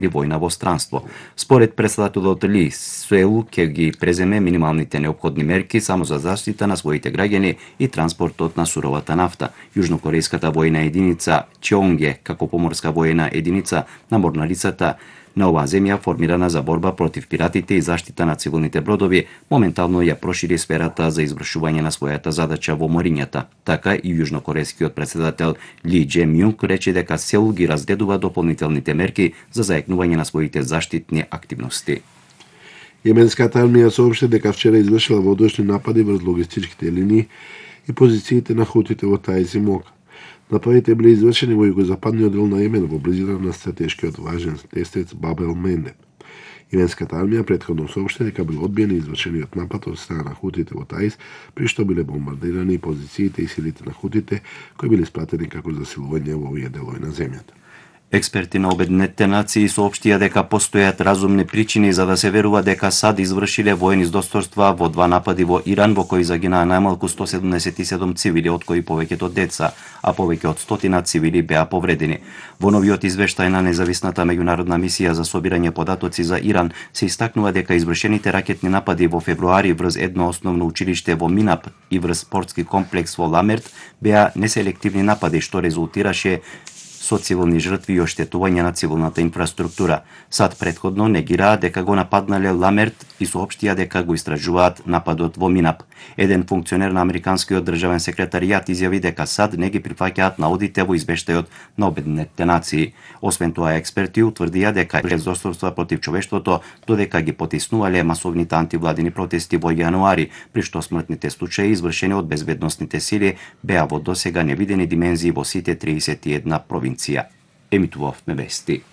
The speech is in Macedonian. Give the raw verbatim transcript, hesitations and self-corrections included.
војна во странство. Според председателот Ли, Сеул ќе ги преземе минималните неопходни мерки само за заштита на своите граѓани и транспортот на суровата нафта. Јужнокорејската војна единица Чонге, како поморска војна единица на морнарицата на оваа земја формирана за борба против пиратите и заштита на цивилните бродови, моментално ја прошири сферата за извршување на својата задача во морињата. Така и јужнокорејскиот председател Ли Џе Мјунг рече дека Сеул ги разгледува дополнителните мерки за заекнување на своите заштитни активности. Јеменската армија соопшти дека вчера извршила водочни напади врз логистичките линии и позициите на хутите во Таиз и Мока. Нападите били извршени во југозападниот дел на Јемен во близина на стратешкиот важен тестец Бабел Мендеб. Јеменската армија претходно соопшти дека бил одбиен извршениот напад од страна на хутите во Таиз, при што биле бомбардирани позициите и силите на хутите кои били испратени како засилување во овие делови на земјата. Експерти на Обединетите нации соопштија дека постојат разумни причини за да се верува дека САД извршиле воени здосторства во два напади во Иран во кои загинаа најмалку сто седумдесет и седум цивили, од кои повеќето деца, а повеќе од стотина цивили беа повредени. Во новиот извештај на независната меѓународна мисија за собирање податоци за Иран се истакнува дека извршените ракетни напади во февруари врз едно основно училиште во Минап и врз спортски комплекс во Ламерт беа неселективни напади што резултираше со цивилни жртви и оштетување на цивилната инфраструктура. САД претходно негираа дека го нападнале Ламерт и соопштија дека го истражуваат нападот во Минап. Еден функционер на американскиот државен секретаријат изјави дека САД не ги прифаќаат наодите во извештајот на Обединетите нации. Освен тоа, експерти утврдија дека здосторства против човештвото додека ги потиснувале масовните антивладини протести во јануари, при што смртните случаи извршени од безбедносните сили беа во досега невидени димензии во сите триесет и една провинција. Емитувавме вести.